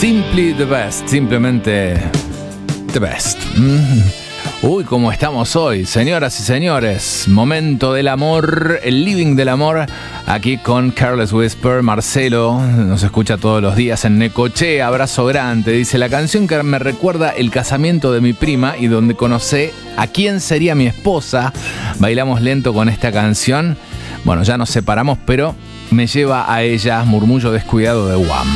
Simply the best, simplemente the best. Uy, cómo estamos hoy, señoras y señores. Momento del amor, el living del amor, aquí con Careless Whisper. Marcelo nos escucha todos los días en Necochea, abrazo grande. Dice, la canción que me recuerda el casamiento de mi prima y donde conocí a quién sería mi esposa. Bailamos lento con esta canción. Bueno, ya nos separamos, pero me lleva a ella, Murmullo descuidado de Wham.